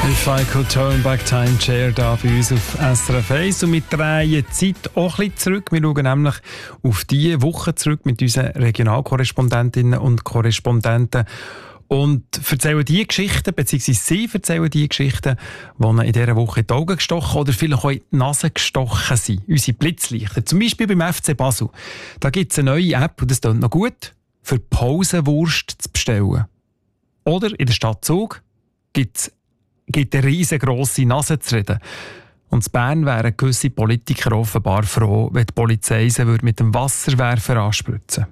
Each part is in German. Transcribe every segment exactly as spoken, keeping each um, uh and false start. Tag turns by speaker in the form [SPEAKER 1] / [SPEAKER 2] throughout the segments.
[SPEAKER 1] If I could turn back time, Chair da bei uns auf S R F eins. Und wir drehen die Zeit auch ein bisschen zurück. Wir schauen nämlich auf diese Woche zurück mit unseren Regionalkorrespondentinnen und Korrespondenten und erzählen die Geschichten, beziehungsweise sie erzählen die Geschichten, die ihnen in dieser Woche in die Augen gestochen oder vielleicht auch in die Nase gestochen sind. Unsere Blitzlichter. Zum Beispiel beim F C Basel. Da gibt es eine neue App, und das klingt noch gut, für Pausenwurst zu bestellen. Oder in der Stadt Zug gibt es gibt eine riesengrosse Nase zu reden. Und in Bern wären gewisse Politiker offenbar froh, wenn die Polizei sie mit dem Wasserwerfer anspritzen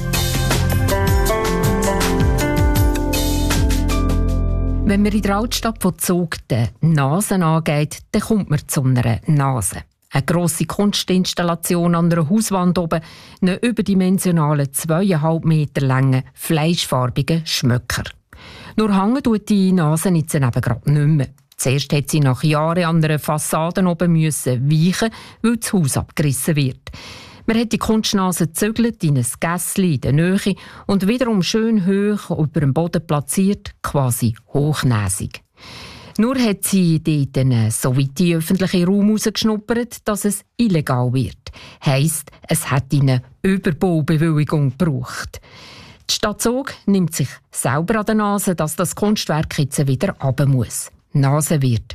[SPEAKER 1] würde.
[SPEAKER 2] Wenn man in der Altstadt von Zug die Nasen angeht, dann kommt man zu einer Nase. Eine grosse Kunstinstallation an einer Hauswand oben, einen überdimensionalen zweieinhalb Meter langen, fleischfarbigen Schmöcker. Nur hängen tut die Nase jetzt eben gerade nicht mehr. Zuerst hat sie nach Jahren an einer Fassade oben müssen weichen, weil das Haus abgerissen wird. Man hat die Kunstnase gezügelt in ein Gässchen in der Nähe und wiederum schön hoch über dem Boden platziert, quasi hochnäsig. Nur hat sie dort so weit in den öffentlichen Raum rausgeschnuppert, dass es illegal wird. Heisst, es hat eine Überbaubewilligung gebraucht. Die Stadt Zug nimmt sich selber an der Nase, dass das Kunstwerk jetzt wieder runter muss. Die Nase wird